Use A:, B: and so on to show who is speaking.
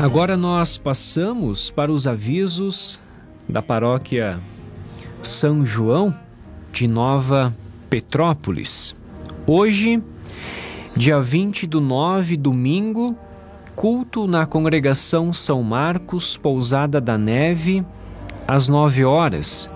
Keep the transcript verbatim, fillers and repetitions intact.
A: Agora nós passamos para os avisos da paróquia São João de Nova Petrópolis. Hoje, dia vinte do nove, domingo, culto na congregação São Marcos, Pousada da Neve, às nove horas.